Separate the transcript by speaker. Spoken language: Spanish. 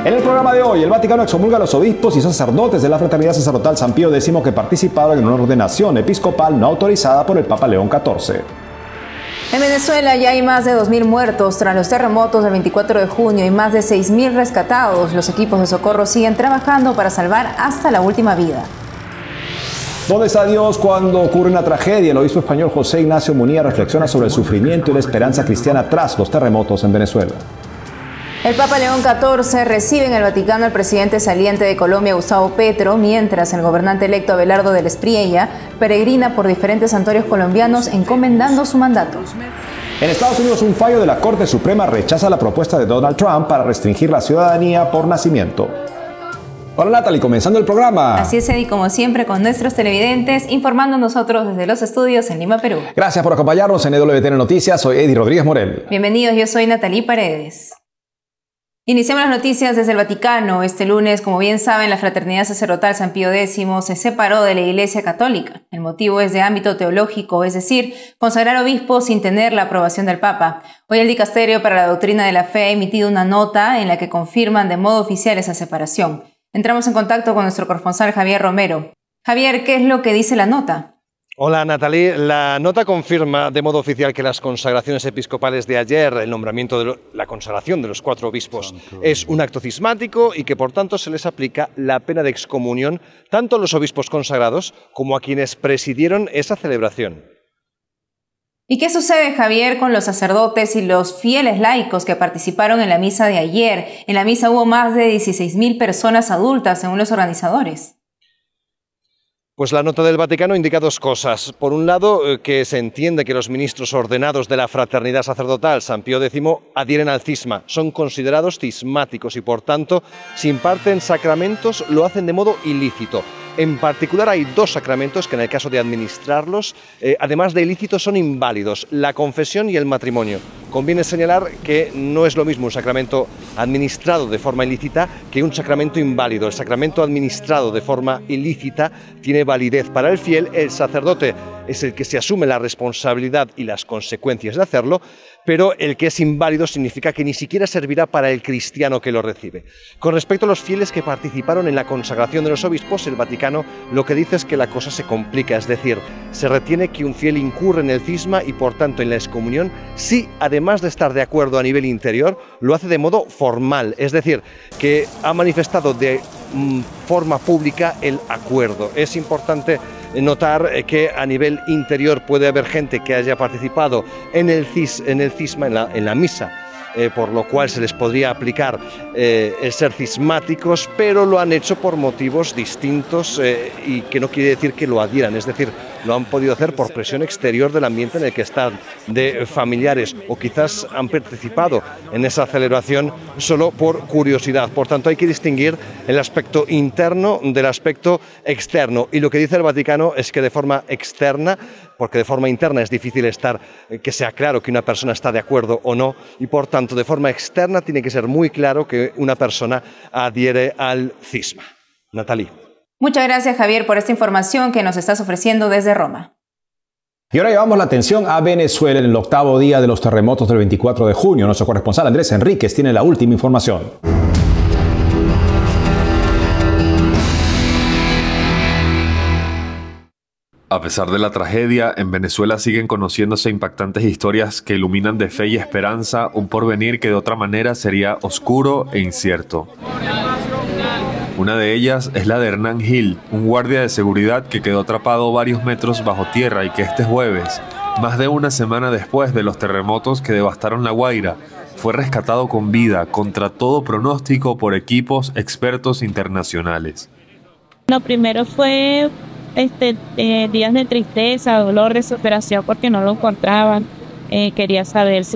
Speaker 1: En el programa de hoy, el Vaticano excomulga a los obispos y sacerdotes de la Fraternidad Sacerdotal San Pío X que participaron en una ordenación episcopal no autorizada por el Papa León XIV.
Speaker 2: En Venezuela ya hay más de 2.000 muertos tras los terremotos del 24 de junio y más de 6.000 rescatados. Los equipos de socorro siguen trabajando para salvar hasta la última vida.
Speaker 1: ¿Dónde está Dios cuando ocurre una tragedia? El obispo español José Ignacio Munilla reflexiona sobre el sufrimiento y la esperanza cristiana tras los terremotos en Venezuela.
Speaker 2: El Papa León XIV recibe en el Vaticano al presidente saliente de Colombia, Gustavo Petro, mientras el gobernante electo Abelardo del Espriella peregrina por diferentes santuarios colombianos encomendando su mandato.
Speaker 1: En Estados Unidos, un fallo de la Corte Suprema rechaza la propuesta de Donald Trump para restringir la ciudadanía por nacimiento. Hola Natalie, comenzando el programa.
Speaker 2: Así es, Eddie, como siempre con nuestros televidentes, informando nosotros desde los estudios en Lima, Perú.
Speaker 1: Gracias por acompañarnos en EWTN Noticias, soy Eddie Rodríguez Morel.
Speaker 2: Bienvenidos, yo soy Natalie Paredes. Iniciamos las noticias desde el Vaticano. Este lunes, como bien saben, la Fraternidad Sacerdotal San Pío X se separó de la Iglesia Católica. El motivo es de ámbito teológico, es decir, consagrar obispos sin tener la aprobación del Papa. Hoy el Dicasterio para la Doctrina de la Fe ha emitido una nota en la que confirman de modo oficial esa separación. Entramos en contacto con nuestro corresponsal Javier Romero. Javier, ¿qué es lo que dice la nota?
Speaker 3: Hola Natalie, la nota confirma de modo oficial que las consagraciones episcopales de ayer, el nombramiento de la consagración de los 4 obispos, es un acto cismático y que por tanto se les aplica la pena de excomunión tanto a los obispos consagrados como a quienes presidieron esa celebración.
Speaker 2: ¿Y qué sucede, Javier, con los sacerdotes y los fieles laicos que participaron en la misa de ayer? En la misa hubo más de 16.000 personas adultas, según los organizadores.
Speaker 3: Pues la nota del Vaticano indica 2 cosas. Por un lado, que se entiende que los ministros ordenados de la Fraternidad Sacerdotal San Pío X adhieren al cisma, son considerados cismáticos y por tanto, si imparten sacramentos, lo hacen de modo ilícito. En particular hay 2 sacramentos que en el caso de administrarlos, además de ilícitos, son inválidos, la confesión y el matrimonio. Conviene señalar que no es lo mismo un sacramento administrado de forma ilícita que un sacramento inválido. El sacramento administrado de forma ilícita tiene validez para el fiel, el sacerdote es el que se asume la responsabilidad y las consecuencias de hacerlo, pero el que es inválido significa que ni siquiera servirá para el cristiano que lo recibe. Con respecto a los fieles que participaron en la consagración de los obispos, el Vaticano lo que dice es que la cosa se complica, es decir, se retiene que un fiel incurre en el cisma y por tanto en la excomunión si, además de estar de acuerdo a nivel interior, lo hace de modo formal, es decir, que ha manifestado de forma pública el acuerdo. Es importante notar que a nivel interior puede haber gente que haya participado en el cisma, en la misa, por lo cual se les podría aplicar el ser cismáticos, pero lo han hecho por motivos distintos y que no quiere decir que lo adhieran, es decir, lo han podido hacer por presión exterior del ambiente en el que están, de familiares, o quizás han participado en esa celebración solo por curiosidad. Por tanto, hay que distinguir el aspecto interno del aspecto externo. Y lo que dice el Vaticano es que de forma externa, porque de forma interna es difícil que sea claro que una persona está de acuerdo o no, y por tanto, de forma externa tiene que ser muy claro que una persona adhiere al cisma. Natalie.
Speaker 2: Muchas gracias, Javier, por esta información que nos estás ofreciendo desde Roma.
Speaker 1: Y ahora llevamos la atención a Venezuela en el 8º día de los terremotos del 24 de junio. Nuestro corresponsal Andrés Enríquez tiene la última información.
Speaker 4: A pesar de la tragedia, en Venezuela siguen conociéndose impactantes historias que iluminan de fe y esperanza un porvenir que de otra manera sería oscuro e incierto. Una de ellas es la de Hernán Gil, un guardia de seguridad que quedó atrapado varios metros bajo tierra y que este jueves, más de una semana después de los terremotos que devastaron La Guaira, fue rescatado con vida contra todo pronóstico por equipos expertos internacionales.
Speaker 5: Lo primero fue días de tristeza, dolor, desesperación porque no lo encontraban. Quería saber si